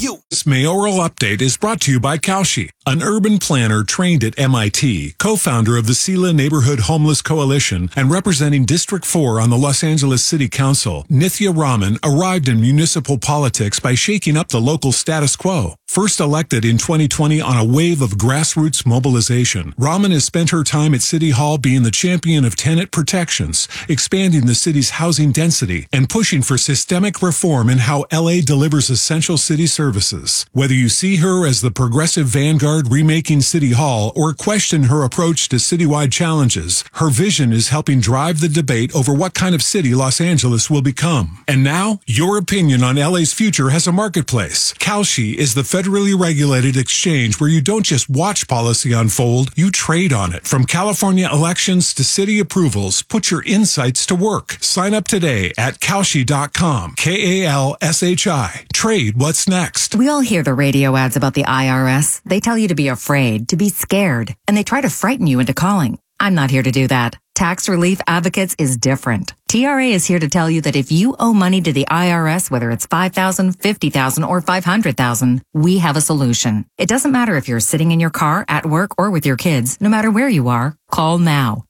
you. This mayoral update is brought to you by Kalshi, an urban planner trained at MIT, co-founder of the Sela Neighborhood Homeless Coalition, and representing District 4 on the Los Angeles City Council. Nithya Raman arrived in municipal politics by shaking up the local status quo. First elected in 2020 on a wave of grassroots mobilization, Raman has spent her time at City Hall being the champion of tenant protections, expanding the city's housing density, and pushing for systemic reform in how LA delivers essential city services. Whether you see her as the progressive vanguard remaking City Hall or question her approach to citywide challenges, her vision is helping drive the debate over what kind of city Los Angeles will become. And now, your opinion on LA's future has a marketplace. Kalshi is the federally regulated exchange where you don't just watch policy unfold, you trade on it. From California elections to city approvals, put your insights to work. Sign up today at Kalshi.com. Kalshi. Trade what's next. We all hear the radio ads about the IRS. They tell you to be afraid, to be scared, and they try to frighten you into calling. I'm not here to do that. Tax Relief Advocates is different. TRA is here to tell you that if you owe money to the IRS, whether it's $5,000, $50,000, or $500,000, we have a solution. It doesn't matter if you're sitting in your car, at work, or with your kids. No matter where you are, call now.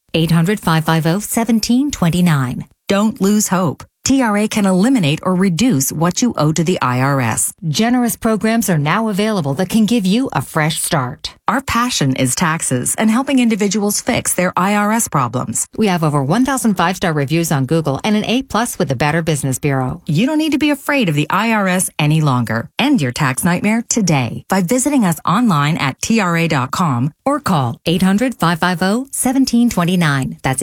800-550-1729. Don't lose hope. TRA can eliminate or reduce what you owe to the IRS. Generous programs are now available that can give you a fresh start. Our passion is taxes and helping individuals fix their IRS problems. We have over 1,000 5-star reviews on Google and an A+ with the Better Business Bureau. You don't need to be afraid of the IRS any longer. End your tax nightmare today by visiting us online at TRA.com or call 800-550-1729. That's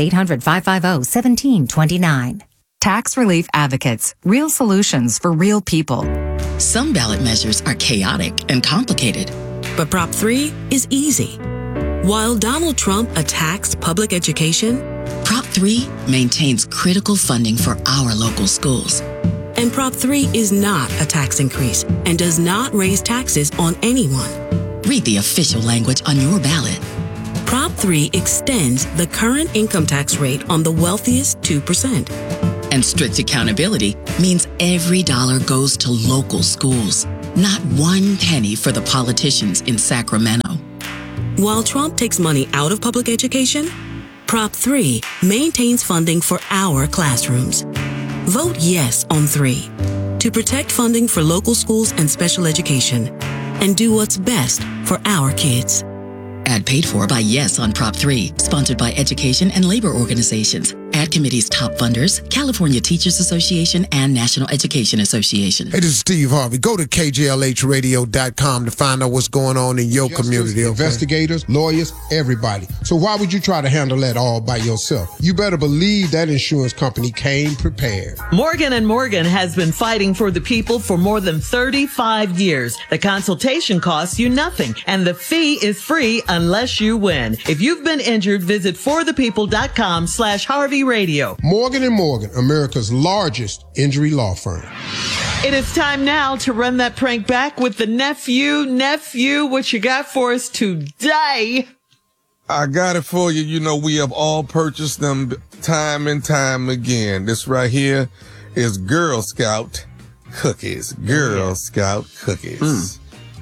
800-550-1729. Tax Relief Advocates. Real solutions for real people. Some ballot measures are chaotic and complicated. But Prop 3 is easy. While Donald Trump attacks public education, Prop 3 maintains critical funding for our local schools. And Prop 3 is not a tax increase and does not raise taxes on anyone. Read the official language on your ballot. Prop 3 extends the current income tax rate on the wealthiest 2%. And strict accountability means every dollar goes to local schools, not one penny for the politicians in Sacramento. While Trump takes money out of public education, Prop 3 maintains funding for our classrooms. Vote yes on 3 to protect funding for local schools and special education and do what's best for our kids. Ad paid for by Yes on Prop 3, sponsored by education and labor organizations. Ad committee's top funders, California Teachers Association and National Education Association. Hey, this is Steve Harvey. Go to KJLHradio.com to find out what's going on in your community. Okay? Investigators, lawyers, everybody. So why would you try to handle that all by yourself? You better believe that insurance company came prepared. Morgan & Morgan has been fighting for the people for more than 35 years. The consultation costs you nothing, and the fee is free unless you win. If you've been injured, visit forthepeople.com/Harvey Radio. Morgan & Morgan, America's largest injury law firm. It is time now to run that prank back with the nephew. Nephew, what you got for us today? I got it for you. You know, we have all purchased them time and time again. This right here is Girl Scout cookies. Girl Scout cookies.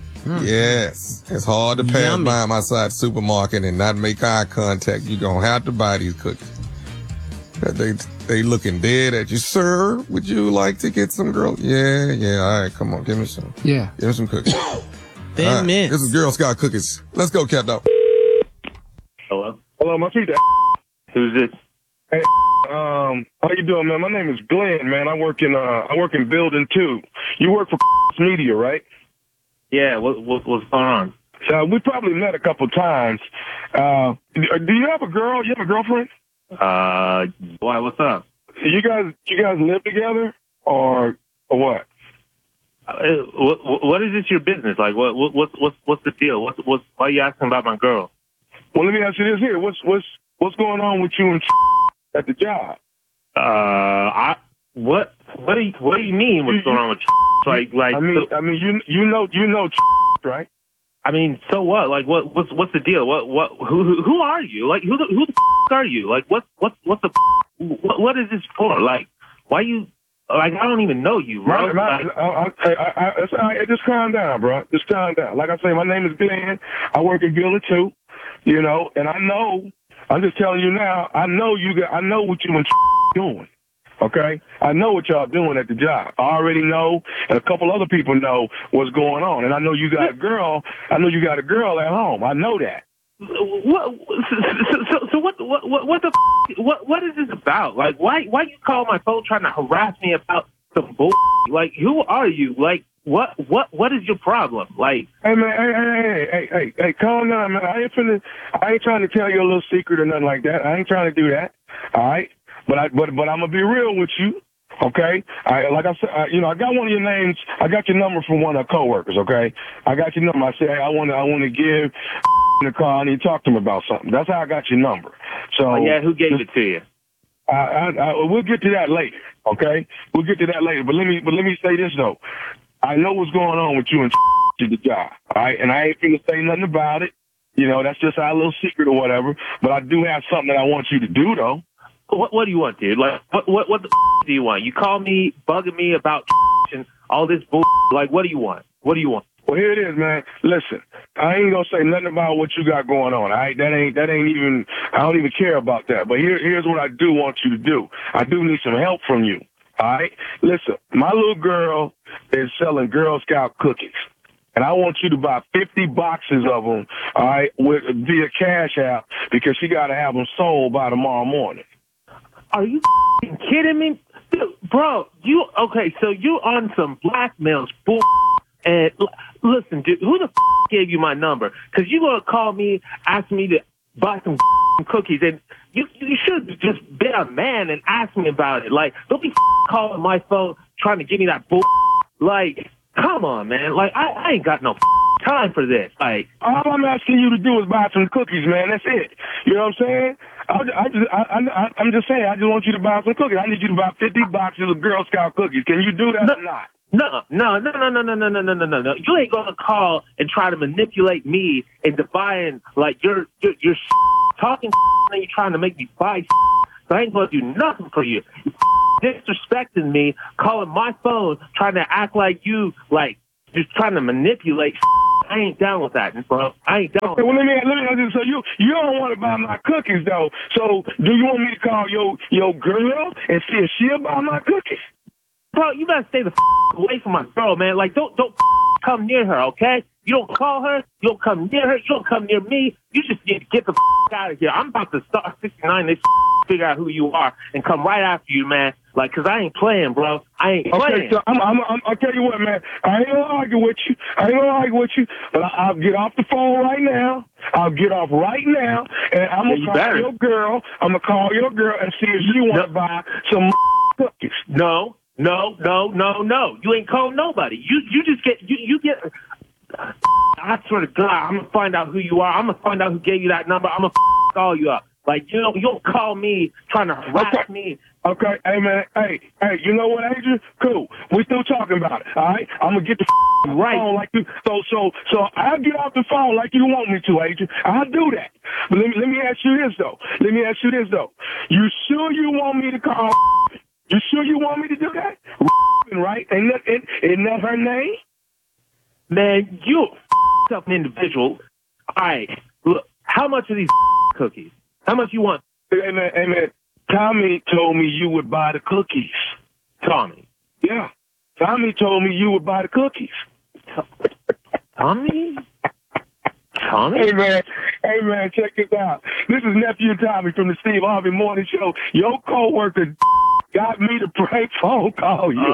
Yes. It's hard to pass by them outside the supermarket and not make eye contact. You're going to have to buy these cookies. They looking dead at you. Sir, would you like to get some girl? Yeah. All right, come on. Give me some. Yeah. Give me some cookies. Right. This is Girl Scout cookies. Let's go, Cat Dog. Hello, my sweet. Who's this? Hey, how you doing, man? My name is Glenn, man. I work in Building 2. You work for Media, right? Yeah. What's going on? So we probably met a couple times. Do you have a girl? You have a girlfriend? Why? What's up? You guys live together or what? What is this your business? Like, what's the deal? Why are you asking about my girl? Well, let me ask you this here. What's going on with you and at the job? What do you mean? What's going on with like? I mean, you know, right? I mean, so what? Like, what's the deal? Who are you? Like, who the are you? Like, what is this for? Like, why you? Like, I don't even know you, bro. It's all right. Just calm down, bro. Just calm down. Like I say, my name is Glenn. I work at Building 2, you know, and I'm just telling you now, I know what you and doing. Okay? I know what y'all doing at the job. I already know, and a couple other people know what's going on. And I know you got a girl. I know you got a girl at home. I know that. What is this about? Like, why you call my phone trying to harass me about some bull? Like, who are you? Like, what is your problem? Like, hey man, hey, calm down, man. I ain't trying to tell you a little secret or nothing like that. I ain't trying to do that. All right, but I'm gonna be real with you. Okay, like I said, I got one of your names. I got your number from one of our coworkers. Okay, I got your number. I said, hey, I want to give the call. I need to talk to him about something. That's how I got your number. So yeah, who gave it to you? We'll get to that later. Okay, we'll get to that later. But let me say this though. I know what's going on with you and the job. All right, and I ain't finna say nothing about it. You know, that's just our little secret or whatever. But I do have something that I want you to do though. What do you want, dude? Like, what the do you want? You call me, bugging me about and all this bull. Like, what do you want? What do you want? Well, here it is, man. Listen, I ain't gonna say nothing about what you got going on. All right, that ain't even. I don't even care about that. But here's what I do want you to do. I do need some help from you. All right, listen. My little girl is selling Girl Scout cookies, and I want you to buy 50 boxes of them. All right, via Cash App because she got to have them sold by tomorrow morning. Are you kidding me? Dude, bro, so you on some blackmail bull. And listen, dude, who the gave you my number? Because you going to call me, ask me to buy some cookies. And you should just be a man and ask me about it. Like, don't be calling my phone trying to give me that bull. Like, come on, man. Like, I ain't got no time for this. Like, all I'm asking you to do is buy some cookies, man. That's it. You know what I'm saying? I'm just saying, I just want you to buy some cookies. I need you to buy 50 boxes of Girl Scout cookies. Can you do that or not? No. You ain't gonna call and try to manipulate me into buying, like, you're talking and you're trying to make me buy. So I ain't gonna do nothing for you. Disrespecting me, calling my phone, trying to act like you, like, just trying to manipulate. I ain't down with that, bro. I ain't down with that. Well, let me. So you don't want to buy my cookies, though. So do you want me to call your girl and see if she'll buy my cookies? Bro, you better stay the away from my girl, man. Like, don't come near her, okay? You don't call her. You don't come near her. You don't come near me. You just need to get the out of here. I'm about to start 69 this figure out who you are and come right after you, man. Like, cause I ain't playing, bro. I ain't playing. Okay, so I'll tell you what, man. I ain't gonna argue with you. But I'll get off the phone right now. I'll get off right now, and I'm gonna call your girl. I'm gonna call your girl and see if she want to buy some cookies. No. You ain't calling nobody. You just get you get. I swear to God, I'm gonna find out who you are. I'm gonna find out who gave you that number. I'm gonna call you up. Like, you don't call me trying to harass me. Okay, hey man, hey, you know what, Adrian? Cool. We still talking about it, all right? I'm gonna get the right phone like you. So I'll get off the phone like you want me to, Adrian. I'll do that. But let me ask you this though. You sure you want me to call? You sure you want me to do that? Right? Isn't that her name? Man, you yourself an individual. All right, look, how much are these cookies? How much you want? Hey man, Tommy told me you would buy the cookies. Tommy? Yeah. Tommy told me you would buy the cookies. Tommy? Hey man, check this out. This is Nephew Tommy from the Steve Harvey Morning Show. Your coworker got me to prank phone call you.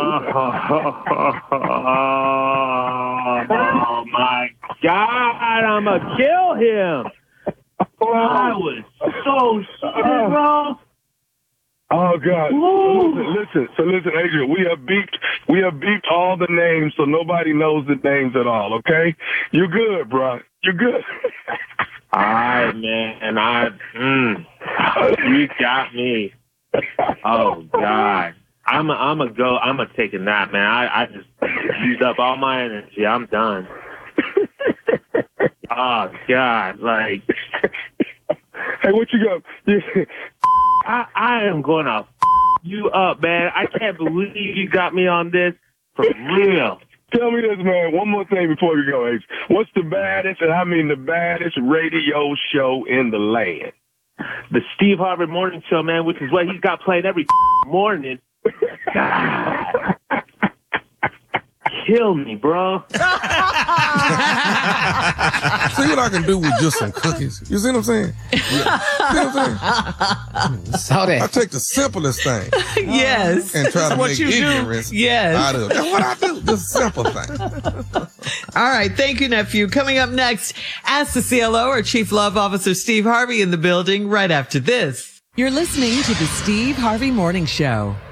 Oh my God, I'm gonna kill him. I was so scared, bro. Oh God! So listen, Adrian. We have beeped all the names, so nobody knows the names at all. Okay, you're good, bro. You're good. All right, man. You got me. Oh God, I'm gonna take a nap, man. I just used up all my energy. I'm done. Oh God, like. Hey, what you got? I am gonna you up, man. I can't believe you got me on this for real. Tell me this, man. One more thing before we go, Ace. What's the baddest, and I mean the baddest radio show in the land? The Steve Harvey Morning Show, man, which is what he's got played every morning. God. Kill me, bro. See what I can do with just some cookies. You see what I'm saying? Yeah. See what I'm saying? Saw that. I take the simplest thing. Yes. And try to make ignorance out of it. That's what I do. Just simple thing. All right. Thank you, nephew. Coming up next, Ask the CLO, our Chief Love Officer Steve Harvey in the building right after this. You're listening to the Steve Harvey Morning Show.